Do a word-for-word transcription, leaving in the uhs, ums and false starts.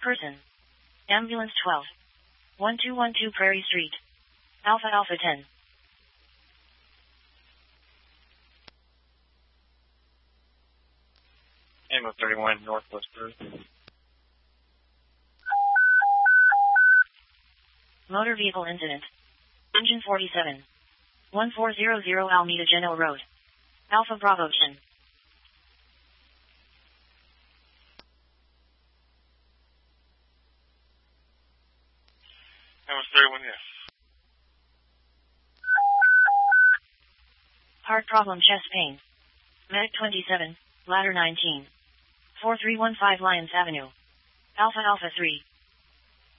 person. Ambulance twelve. one two one two Prairie Street. Alpha Alpha ten. Ammo thirty-one, Northwest Road. Motor vehicle incident. Engine forty-seven. one four zero zero Alameda Genoa Road. Alpha Bravo ten. Ammo thirty-one, yes. Heart problem, chest pain. Medic twenty-seven, ladder nineteen. four three one five Lyons Avenue. Alpha Alpha three.